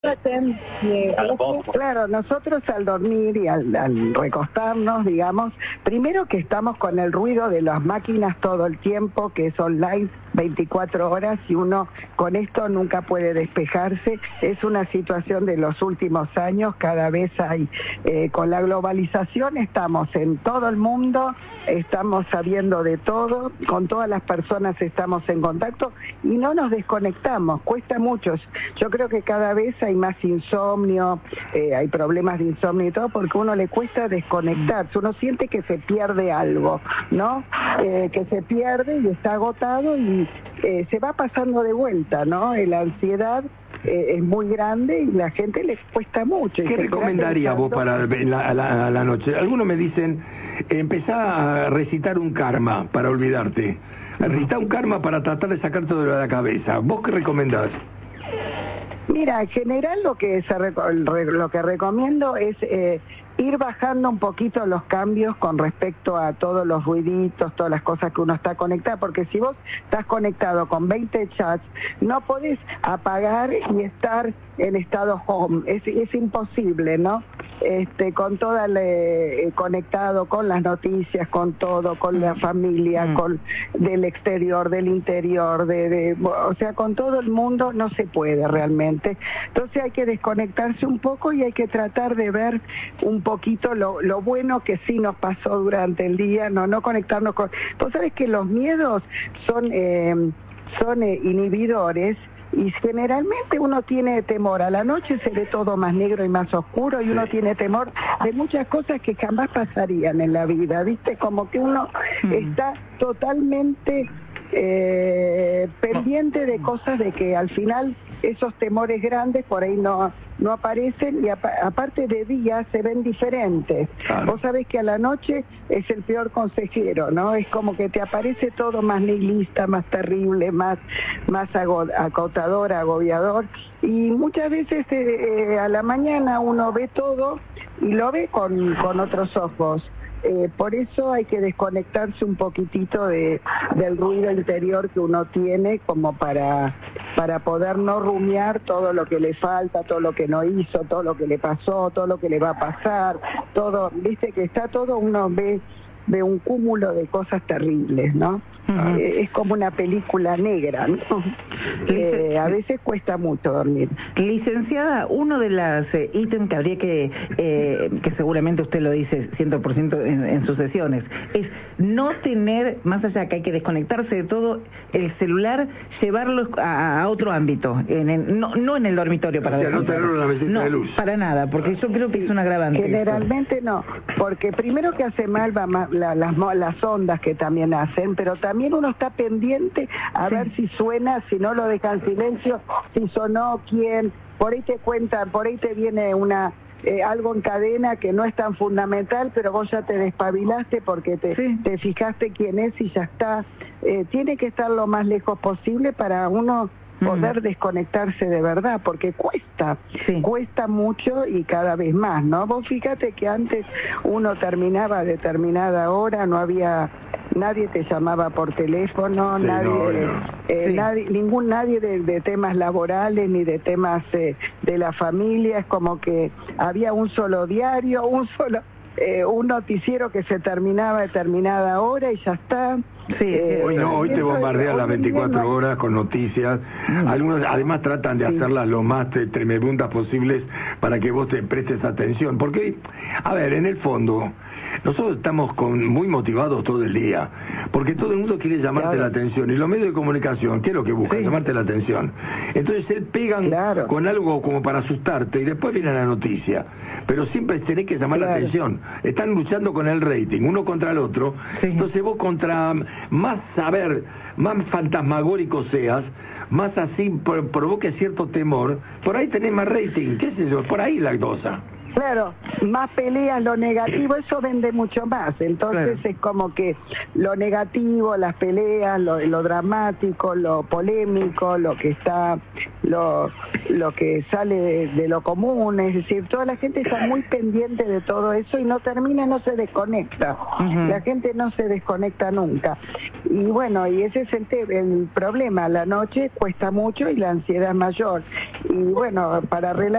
Claro, nosotros al dormir y al recostarnos, digamos, primero que estamos con el ruido de las máquinas todo el tiempo, que es online 24 horas, y uno con esto nunca puede despejarse. Es una situación de los últimos años, cada vez hay, con la globalización estamos en todo el mundo, estamos sabiendo de todo, con todas las personas estamos en contacto y no nos desconectamos, cuesta mucho. Yo creo que cada vez hay más insomnio, hay problemas de insomnio y todo, porque a uno le cuesta desconectarse, uno siente que se pierde algo, ¿no? Que se pierde y está agotado y se va pasando de vuelta, ¿no? La ansiedad es muy grande y la gente le cuesta mucho. ¿Qué recomendaría vos para la noche? Algunos me dicen, empezá a recitar un karma para olvidarte. Recita un karma para tratar de sacarte de la cabeza. ¿Vos qué recomendás? Mira, en general lo que recomiendo es ir bajando un poquito los cambios con respecto a todos los ruiditos, todas las cosas que uno está conectado, porque si vos estás conectado con 20 chats, no podés apagar y estar en estado home, es imposible, ¿no? Con toda conectado con las noticias, con todo, con la familia, con del exterior, del interior, o sea, con todo el mundo no se puede realmente. Entonces hay que desconectarse un poco y hay que tratar de ver un poquito lo bueno que sí nos pasó durante el día, no conectarnos con... Vos sabés que los miedos son inhibidores. Y generalmente uno tiene temor, a la noche se ve todo más negro y más oscuro y uno tiene temor de muchas cosas que jamás pasarían en la vida, ¿viste? Como que uno está totalmente pendiente de cosas de que al final esos temores grandes por ahí no aparecen y aparte de día se ven diferentes. Claro. Vos sabés que a la noche es el peor consejero, ¿no? Es como que te aparece todo más nihilista, más terrible, más acotador, agobiador. Y muchas veces a la mañana uno ve todo y lo ve con otros ojos. Por eso hay que desconectarse un poquitito del ruido interior que uno tiene como para poder no rumiar todo lo que le falta, todo lo que no hizo, todo lo que le pasó, todo lo que le va a pasar, todo, viste que está todo, uno ve un cúmulo de cosas terribles, ¿no? Es como una película negra, ¿no? A veces cuesta mucho dormir. Licenciada, uno de los ítems que habría que seguramente usted lo dice 100% en sus sesiones, es no tener, más allá que hay que desconectarse de todo, el celular, llevarlo a otro ámbito, no en el dormitorio para no tenerlo en la mesita de luz. Para nada, porque yo creo que es un agravante. Generalmente no, porque primero que hace mal las ondas que también hacen, pero también uno está pendiente a ver si suena, si no lo deja en silencio, si sonó, quién, por ahí te cuentan, por ahí te viene algo en cadena que no es tan fundamental, pero vos ya te despabilaste porque te fijaste quién es y ya está. Tiene que estar lo más lejos posible para uno poder desconectarse de verdad, porque cuesta mucho y cada vez más, ¿no? Vos fíjate que antes uno terminaba a determinada hora, no había... Nadie te llamaba por teléfono, nadie de temas laborales ni de temas de la familia, es como que había un solo diario, un noticiero que se terminaba a determinada hora y ya está. Hoy te bombardean las 24 horas con noticias. Algunos además tratan de hacerlas lo más tremebundas posibles para que vos te prestes atención, porque, a ver, en el fondo nosotros estamos muy motivados todo el día, porque todo el mundo quiere llamarte la atención, y los medios de comunicación, ¿qué es lo que buscan? Llamarte la atención. Entonces se pegan con algo como para asustarte, y después viene la noticia. Pero siempre tenés que llamar la atención. Están luchando con el rating, uno contra el otro. Entonces vos contra más fantasmagórico seas, más así provoque cierto temor, por ahí tenés más rating, qué sé yo, por ahí la cosa. Claro, más peleas, lo negativo, eso vende mucho más. Entonces es como que lo negativo, las peleas, lo dramático, lo polémico, lo que está, lo que sale de lo común, es decir, toda la gente está muy pendiente de todo eso y no termina, no se desconecta. La gente no se desconecta nunca. Y bueno, y ese es el problema. La noche cuesta mucho y la ansiedad es mayor. Y bueno, para arreglar